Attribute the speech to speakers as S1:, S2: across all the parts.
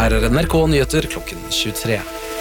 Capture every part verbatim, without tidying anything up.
S1: Her er N R K Nyheter klokken tjuetre.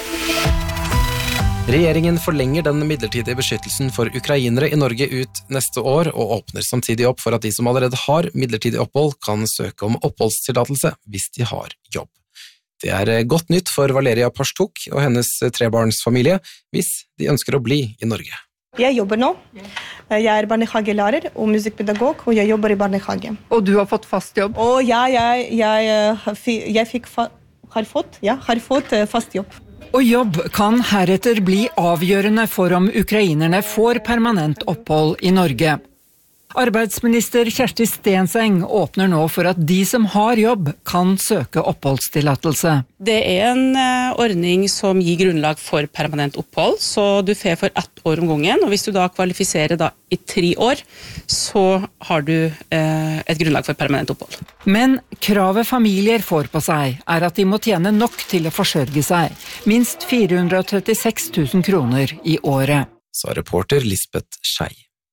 S1: Regjeringen forlenger den midlertidige beskyttelsen for ukrainere i Norge ut neste år, og åpner samtidig opp for at de som allerede har midlertidig opphold kan søke om oppholdstillatelse hvis de har jobb. Det er godt nytt for Valeria Parstuk og hennes trebarnsfamilie hvis de ønsker å bli i Norge.
S2: Jeg jobber nå. Jeg er barnehagelærer og musikkpedagog, og jeg jobber i barnehage.
S3: Og du har fått fast jobb?
S2: Og ja, jeg, jeg, jeg fikk, har, fått, ja, har fått fast jobb.
S3: Og jobb kan heretter bli avgjørende for om ukrainerne får permanent opphold i Norge. Arbeidsminister Kjersti Stenseng åpner nå for at de som har jobb kan søke oppholdstillatelse.
S4: Det er en ordning som gir grunnlag for permanent opphold, så du får for ett år om gangen, og hvis du da kvalifiserer da i tre år, så har du eh, et grunnlag for permanent opphold.
S3: Men kravet familier får på seg er at de må tjene nok til å forsørge seg, minst fire hundre og trettiseks tusen kroner i året.
S1: Sa reporter Lisbeth Skei.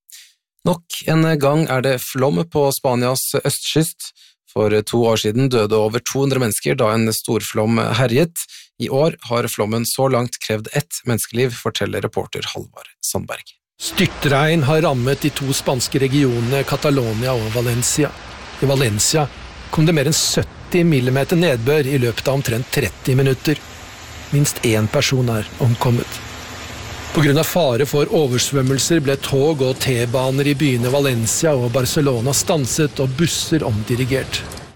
S1: Nok en gang er det flom på Spanias østkyst. For to år siden døde over to hundre mennesker da en storflom herjet. I år har flommen så langt krevd ett menneskeliv, forteller reporter Halvard Sandberg.
S5: Styrtregn har rammet de to spanske regionene Catalonia og Valencia. I Valencia kom det mer enn sytti millimeter nedbør i løpet av omtrent tretti minutter. Minst én person er omkommet. På grunn av fare for oversvømmelser ble tog og T-baner i byene Valencia og Barcelona stanset og busser omdirigert.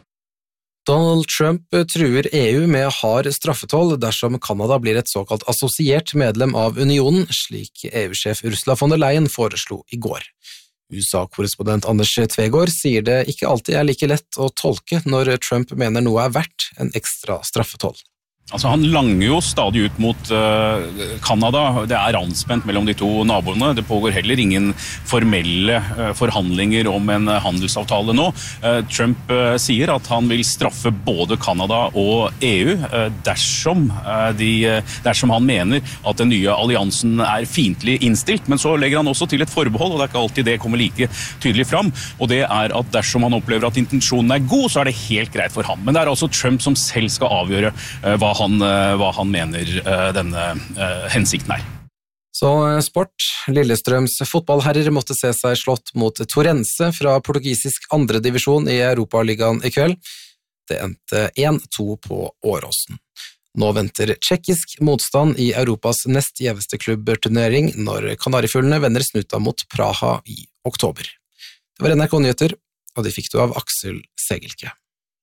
S1: Donald Trump truer E U med hard straffetoll dersom Kanada blir et såkalt assosiert medlem av unionen, slik E U-sjef Ursula von der Leyen foreslo i går. U S A-korrespondent Anders Tvegård sier det ikke alltid er like lett å tolke når Trump mener noe er verdt en ekstra straffetoll.
S6: Altså, han langer jo stadig ut mot uh, Kanada. Det er anspent mellom de to naboene. Det pågår heller ingen formelle uh, forhandlinger om en uh, handelsavtale nå. Uh, Trump uh, sier at han vil straffe både Kanada og E U uh, dersom, uh, de, uh, dersom han mener at den nye alliansen er fiendtlig innstilt. Men så legger han også til et forbehold, og det er ikke alltid det kommer like tydelig fram. Og det er at dersom han opplever at intensjonen er god, så er det helt greit for ham. Men det er altså Trump som selv skal avgjøre uh, hva Han, hva han mener uh, denne uh, hensikten er.
S1: Så sport. Lillestrøms fotballherrer måtte se seg slått mot Torrense fra portugisisk andre divisjon i Europaligaen i kveld. Det endte én to på Åråsen. Nå venter tjekkisk motstand i Europas nest gjeveste klubbturnering når Kanarifuglene vender snuta mot Praha i oktober. Det var N R K Nyheter, og de fikk du av Aksel Segelke.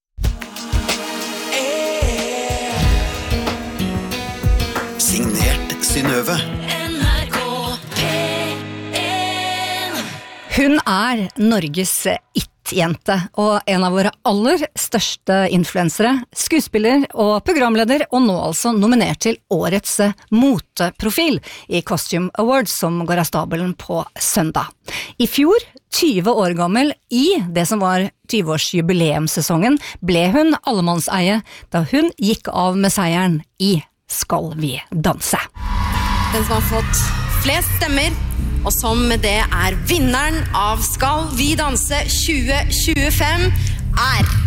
S7: Signert Synnøve.
S8: N R K P en.
S9: Hun er Norges it-jente, og en av våre aller største influensere, skuespiller og programleder, og nå altså nominert til årets moteprofil i Costume Awards, som går av stabelen på søndag. I fjor, tyve år gammel, i det som var tyve-års-jubileumssesongen, ble hun allemannseie da hun gikk av med seieren i Skal vi danse.
S10: Den som har fått flest stemmer, og som med det er vinneren av Skal vi danse tjue tjuefem, er